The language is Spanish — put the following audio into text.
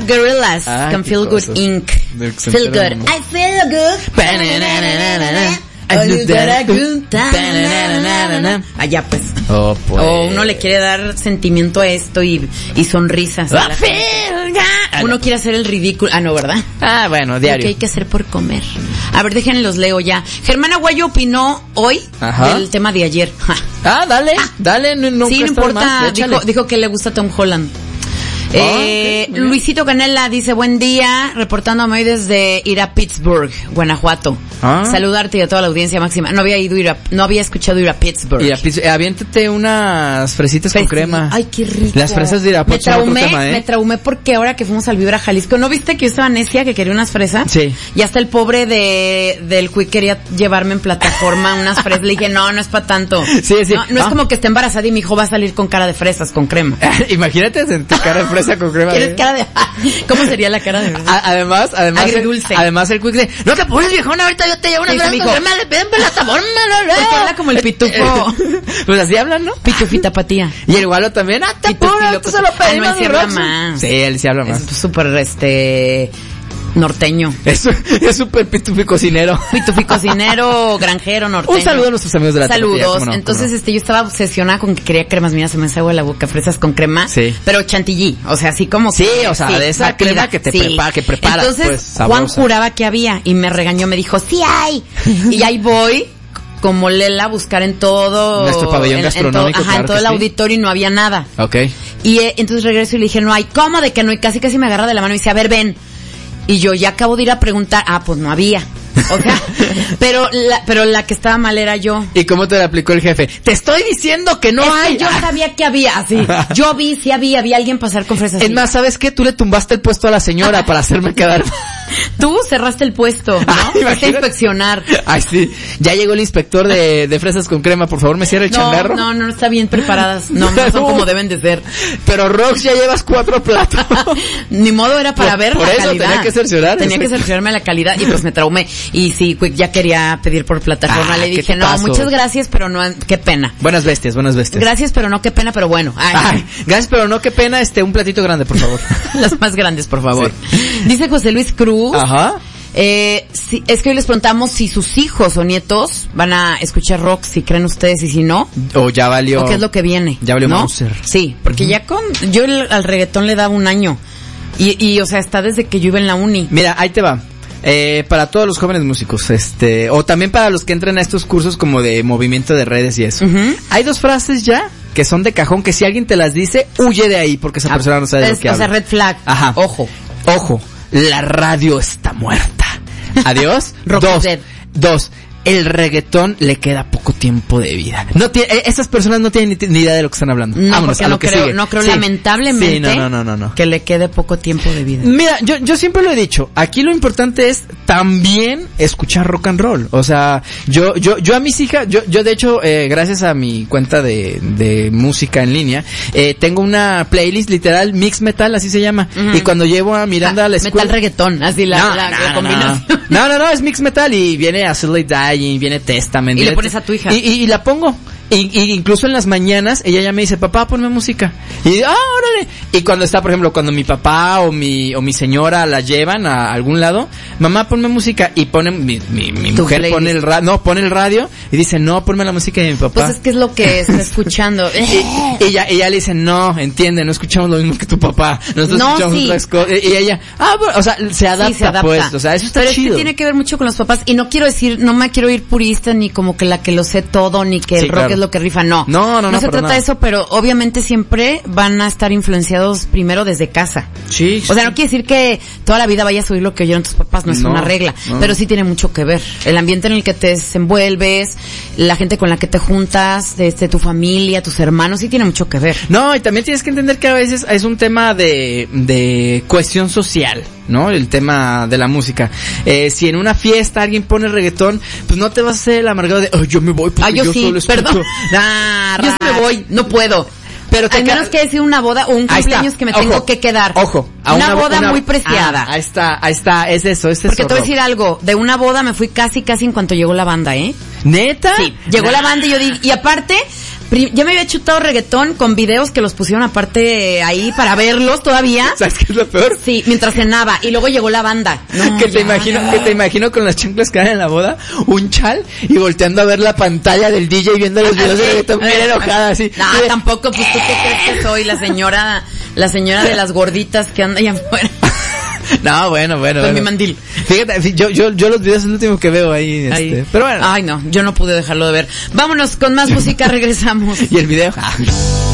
Gorillaz con Feel Good Inc. Feel Good. I feel good. Allá pues. Oh, pues. O uno le quiere dar sentimiento a esto y sonrisas. Uno quiere hacer el ridículo. Ah, no, ¿verdad? Ah, bueno, diario. Lo que hay que hacer por comer. A ver, déjenlos leo ya. Germán Aguayo opinó hoy del tema de ayer. Dale, no sí, no importa. Dijo que le gusta Tom Holland. Okay, Luisito Canela dice, buen día, reportándome hoy desde Pittsburgh, Guanajuato. Saludarte y a toda la audiencia máxima. No había escuchado ir a Pittsburgh. Aviéntate unas fresitas con crema. Ay, qué rico. Las fresas de Irapuato. Me traumé porque ahora que fuimos al Vibra Jalisco, ¿no viste que yo estaba necia que quería unas fresas? Sí. Y hasta el pobre del Quick quería llevarme en plataforma unas fresas. Le dije, no es para tanto. Sí. No es como que esté embarazada y mi hijo va a salir con cara de fresas con crema. Imagínate en tu cara de fresa con crema. ¿Quieres cara de... ¿Cómo sería la cara de fresa? Además el Quick dice, no te pones viejona, ahorita yo te llevo una fresas con crema, le piden plataforma. Porque habla como el pitufo. Pues así hablan, ¿no? Pitufita patía. Y el gualo también, te pones, tú se lo pedimos. No, él sí habla más. Sí, él sí habla más. Es súper, norteño. Es súper pitufi cocinero. Pitufi cocinero, granjero, norteño. Un saludo a nuestros amigos de la Saludos. Tapatía, Entonces, yo estaba obsesionada con que quería cremas. Mira, se me hace agua la boca, fresas con crema. Sí. Pero chantilly, o sea, así como sí, o sea, de esa crema que te prepara. Entonces, pues, Juan juraba que había y me regañó, me dijo, sí hay. Y ahí voy como Lela a buscar en todo nuestro pabellón gastronómico, en todo el auditorio y no había nada. Okay. Y entonces regreso y le dije, no hay. ¿Cómo de que no? Y casi me agarra de la mano y dice, a ver, ven. Y yo ya acabo de ir a preguntar, pues no había. O sea, pero la que estaba mal era yo. ¿Y cómo te la aplicó el jefe? Te estoy diciendo que no hay. Que yo sabía que había, así. Yo vi, sí había alguien pasar con fresas. Es más, ¿sabes qué? Tú le tumbaste el puesto a la señora para hacerme quedar. Tú cerraste el puesto, ¿no? Fuiste a inspeccionar. Ay, sí. Ya llegó el inspector de fresas con crema. Por favor, ¿me cierra el changarro? No, está bien preparadas. No son como deben de ser. Pero, Rox, ya llevas 4 platos. Ni modo, era para ver la calidad. Por eso tenía que cerciorarme la calidad y pues me traumé. Y sí, Quick ya quería pedir por plataforma. Le dije, no, muchas gracias, pero no, qué pena. Buenas bestias. Gracias, pero no, qué pena, pero bueno. Ay, gracias, pero no, qué pena, un platito grande, por favor. Las más grandes, por favor. Sí. Dice José Luis Cruz. Ajá. Sí, es que hoy les preguntamos si sus hijos o nietos van a escuchar rock, si creen ustedes y si no. O ya valió. O qué es lo que viene. Ya valió, ¿no? Mauser. Sí, porque yo al reggaetón le daba un año. Y o sea, está desde que yo iba en la uni. Mira, ahí te va. Para todos los jóvenes músicos, o también para los que entran a estos cursos como de movimiento de redes y eso. Hay 2 frases ya que son de cajón que si alguien te las dice, huye de ahí porque esa persona no sabe de lo que habla. O sea, red flag. Ajá. Ojo. La radio está muerta. Adiós. 2. El reggaetón le queda poco tiempo de vida. Estas personas no tienen ni idea de lo que están hablando. No, vámonos a lo que sigue. No creo, sí. Lamentablemente. Sí, no. Que le quede poco tiempo de vida. Mira, yo siempre lo he dicho. Aquí lo importante es también escuchar rock and roll. O sea, yo a mis hijas, yo de hecho, gracias a mi cuenta de música en línea, tengo una playlist literal mix metal, así se llama. Y cuando llevo a Miranda a la escuela. Metal reggaetón, así la combinación. No, es mix metal y viene a y viene Testament. Y le pones a tu hija. Y la pongo. Y incluso en las mañanas ella ya me dice, papá, ponme música. Y órale. Y cuando está, por ejemplo, cuando mi papá o mi señora la llevan a algún lado, mamá, ponme música. Y pone mi mujer pone el radio y dice, no, ponme la música de mi papá. Pues es que es lo que está escuchando. y ella le dice, no, entiende, no escuchamos lo mismo que tu papá. Nosotros escuchamos otras cosas. Y ella, bueno, o sea, se adapta, pues. O sea, eso está pero chido. Pero es que tiene que ver mucho con los papás. Y no me quiero ir purista, ni como que la que lo sé todo, ni que el rock es lo que rifa, no se trata de eso, pero obviamente siempre van a estar influenciados primero desde casa. Sí. O sea, no quiere decir que toda la vida vayas a oír lo que oyeron tus papás, no es una regla, pero sí tiene mucho que ver. El ambiente en el que te desenvuelves, la gente con la que te juntas, tu familia, tus hermanos, sí tiene mucho que ver. No, y también tienes que entender que a veces es un tema de cohesión social, ¿no? El tema de la música. Si en una fiesta alguien pone reggaetón, pues no te vas a hacer el amargado de, yo me voy porque yo solo escucho. Perdón. Yo sí me voy, no puedo. Pero al menos que sea una boda o un cumpleaños que me tengo que quedar. Ojo, Una boda muy preciada. Ahí está, es eso, Porque te voy a decir algo, de una boda me fui casi en cuanto llegó la banda, ¿eh? ¿Neta? Sí, llegó la banda y yo dije, y aparte, ya me había chutado reggaetón con videos que los pusieron aparte ahí para verlos todavía. ¿Sabes qué es lo peor? Sí, mientras cenaba, y luego llegó la banda. No, que te imagino con las chanclas que dan en la boda, un chal, y volteando a ver la pantalla del DJ viendo los videos de reggaetón, bien enojada, así. No, tampoco, pues tú qué crees que soy, la señora de las gorditas que anda allá afuera. No, bueno. Con mi mandil. Fíjate, yo los videos es lo último que veo ahí, Pero bueno. Ay, no, yo no pude dejarlo de ver. Vámonos con más música, regresamos. Y el video.